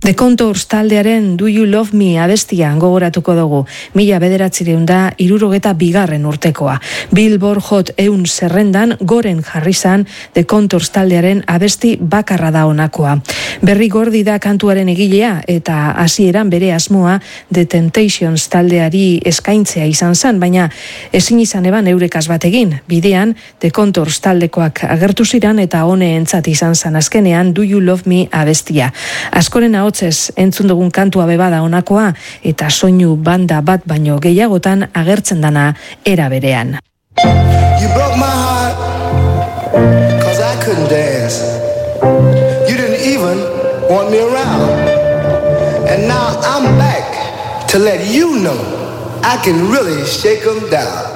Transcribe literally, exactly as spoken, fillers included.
The Contours taldearen Do You Love Me abestia gogoratuko dugu. Mila bederatzireun da irurogeta bigarren urtekoa. Billboard Hot eun zerrendan goren jarri zan The Contours taldearen abesti bakarra da honakoa. Berri Gordi da kantuaren egilea eta hasieran bere asmoa The Temptations taldeari eskaintzea izan zen, baina ezin izan eban eurekaz bat egin. Bidean The Contours taldekoak agertu ziran eta honeentzat izan zen azkenean Do You Love Me abestia. Askoren ahotsez entzun dugun kantua bebada honakoa eta soinu banda bat baino gehiagotan agertzen dana era berean. You broke my heart cause I couldn't dance. You didn't even want me around. And now I'm back to let you know I can really shake them down.